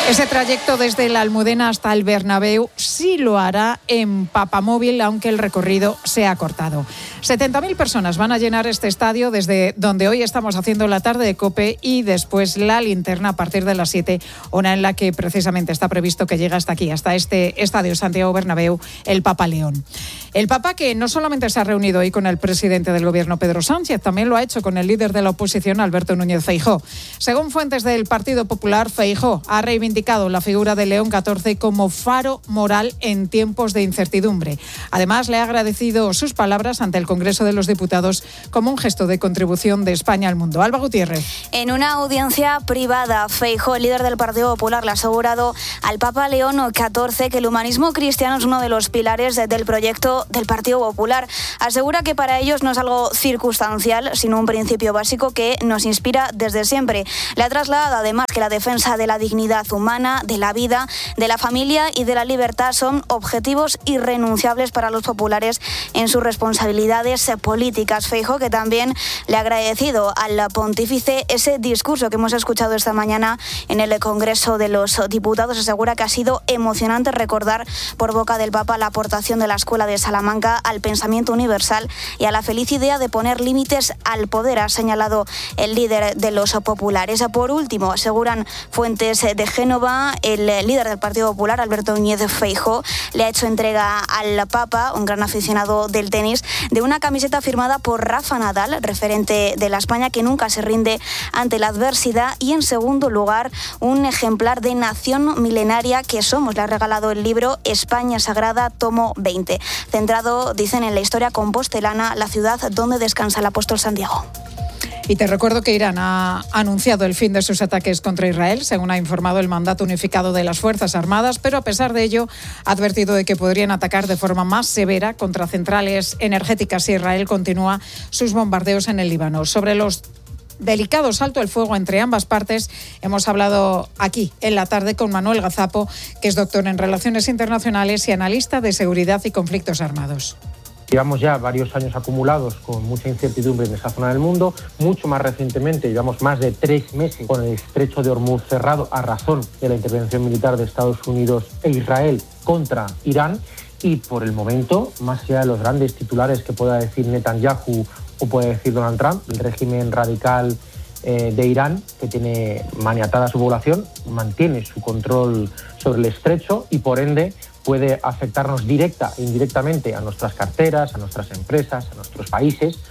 Ese trayecto desde la Almudena hasta el Bernabéu sí lo hará en Papamóvil, aunque el recorrido se ha cortado. 70.000 personas van a llenar este estadio desde donde hoy estamos haciendo la tarde de COPE y después la linterna a partir de las 7, hora en la que precisamente está previsto que llegue hasta aquí, hasta este estadio Santiago Bernabéu, el Papa León. El Papa, que no solamente se ha reunido hoy con el presidente del Gobierno, Pedro Sánchez, también lo ha hecho con el líder de la oposición, Alberto Núñez Feijóo. Según fuentes del Partido Popular, Feijóo ha reivindicado la figura de León XIV como faro moral en tiempos de incertidumbre. Además, le ha agradecido sus palabras ante el Congreso de los Diputados como un gesto de contribución de España al mundo. Alba Gutiérrez. En una audiencia privada, Feijóo, el líder del Partido Popular, le ha asegurado al Papa León XIV que el humanismo cristiano es uno de los pilares del proyecto del Partido Popular. Asegura que para ellos no es algo circunstancial, sino un principio básico que nos inspira desde siempre. Le ha trasladado además que la defensa de la dignidad humana, de la vida, de la familia y de la libertad son objetivos irrenunciables para los populares en sus responsabilidades políticas. Feijóo, que también le ha agradecido al pontífice ese discurso que hemos escuchado esta mañana en el Congreso de los Diputados, asegura que ha sido emocionante recordar por boca del Papa la aportación de la Escuela de Salamanca al pensamiento universal y a la feliz idea de poner límites al poder, ha señalado el líder de los populares. Por último, aseguran fuentes de Génova, el líder del Partido Popular, Alberto Núñez Feijóo, le ha hecho entrega al Papa, un gran aficionado del tenis, de una camiseta firmada por Rafa Nadal, referente de la España que nunca se rinde ante la adversidad, y en segundo lugar un ejemplar de Nación Milenaria que somos. Le ha regalado el libro España Sagrada, tomo 20, centrado, dicen, en la historia compostelana, la ciudad donde descansa el apóstol Santiago. Y te recuerdo que Irán ha anunciado el fin de sus ataques contra Israel, según ha informado el Mandato Unificado de las Fuerzas Armadas, pero a pesar de ello ha advertido de que podrían atacar de forma más severa contra centrales energéticas si Israel continúa sus bombardeos en el Líbano. Sobre los delicados alto el fuego entre ambas partes hemos hablado aquí en la tarde con Manuel Gazapo, que es doctor en Relaciones Internacionales y analista de seguridad y conflictos armados. Llevamos ya varios años acumulados con mucha incertidumbre en esa zona del mundo. Mucho más recientemente, llevamos más de 3 meses con el estrecho de Hormuz cerrado a razón de la intervención militar de Estados Unidos e Israel contra Irán. Y por el momento, más allá de los grandes titulares que pueda decir Netanyahu o puede decir Donald Trump, el régimen radical de Irán, que tiene maniatada su población, mantiene su control sobre el estrecho y por ende puede afectarnos directa e indirectamente a nuestras carteras, a nuestras empresas, a nuestros países.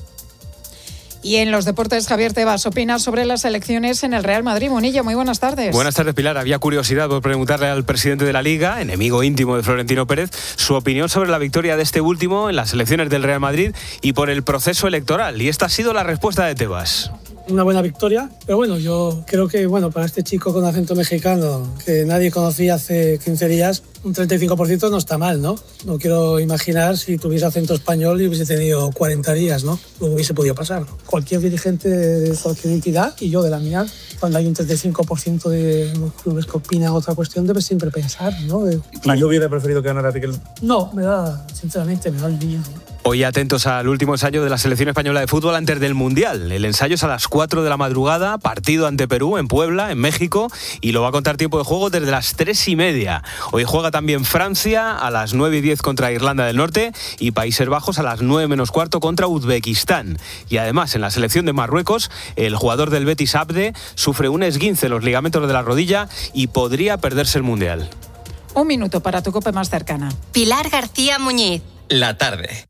Y en los deportes, Javier Tebas opina sobre las elecciones en el Real Madrid. Munilla, muy buenas tardes. Buenas tardes, Pilar. Había curiosidad por preguntarle al presidente de la Liga, enemigo íntimo de Florentino Pérez, su opinión sobre la victoria de este último en las elecciones del Real Madrid y por el proceso electoral. Y esta ha sido la respuesta de Tebas. Una buena victoria, pero bueno, yo creo que para este chico con acento mexicano que nadie conocía hace 15 días, un 35% no está mal, ¿no? No quiero imaginar si tuviese acento español y hubiese tenido 40 días, ¿no? No hubiese podido pasar, ¿no? Cualquier dirigente de cualquier entidad, y yo de la mía, cuando hay un 35% de clubes que opinan otra cuestión, debes siempre pensar, ¿no? Yo hubiera preferido que ganara Riquelme. No, sinceramente, me da el día. Hoy atentos al último ensayo de la selección española de fútbol antes del Mundial. El ensayo es a las 4 de la madrugada, partido ante Perú en Puebla, en México, y lo va a contar tiempo de juego desde las 3:30. Hoy juega también Francia a las 9:10 contra Irlanda del Norte y Países Bajos a las 9:15 contra Uzbekistán. Y además, en la selección de Marruecos, el jugador del Betis, Abde, sufre un esguince en los ligamentos de la rodilla y podría perderse el Mundial. Un minuto para tu COPE más cercana. Pilar García Muñiz. La tarde.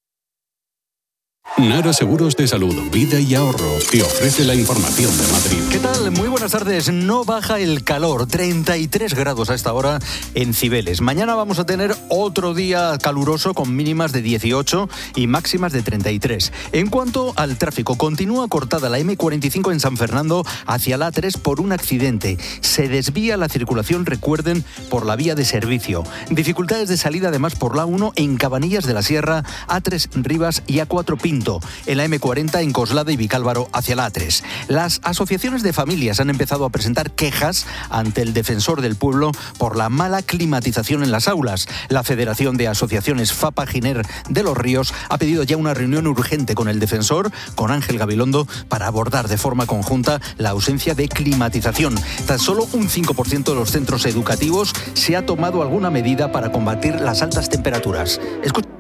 Nara Seguros de Salud, Vida y Ahorro te ofrece la información de Madrid. ¿Qué tal? Muy buenas tardes. No baja el calor, 33 grados a esta hora en Cibeles. Mañana vamos a tener otro día caluroso con mínimas de 18 y máximas de 33. En cuanto al tráfico, continúa cortada la M45 en San Fernando hacia la A3 por un accidente. Se desvía la circulación, recuerden, por la vía de servicio. Dificultades de salida además por la A1 en Cabanillas de la Sierra, A3 Rivas y A4 Pinto. Pinto, en la M40 en Coslada y Vicálvaro hacia la A3. Las asociaciones de familias han empezado a presentar quejas ante el Defensor del Pueblo por la mala climatización en las aulas. La Federación de Asociaciones FAPA Giner de los Ríos ha pedido ya una reunión urgente con el Defensor, con Ángel Gabilondo, para abordar de forma conjunta la ausencia de climatización. Tan solo un 5% de los centros educativos se ha tomado alguna medida para combatir las altas temperaturas. Escucha.